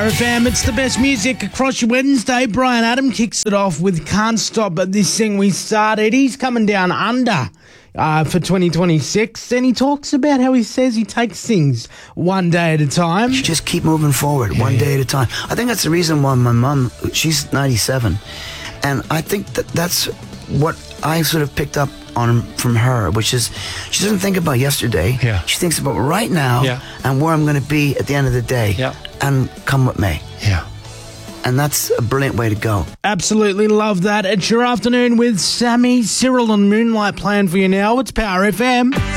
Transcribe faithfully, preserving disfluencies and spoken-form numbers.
Power F M, it's the best music across your Wednesday. Brian Adam kicks it off with Can't Stop But This Thing We Started. He's coming down under uh, for twenty twenty-six, and he talks about how he says he takes things one day at a time. You just keep moving forward, yeah, one day at a time. I think that's the reason why my mum, she's ninety-seven, and I think that that's what I sort of picked up on from her, which is she doesn't think about yesterday. Yeah. She thinks about right now, yeah, and where I'm going to be at the end of the day. Yeah. And come with me. Yeah. And that's a brilliant way to go. Absolutely love that. It's your afternoon with Sammy, Cyril and Moonlight playing for you now. It's Power F M.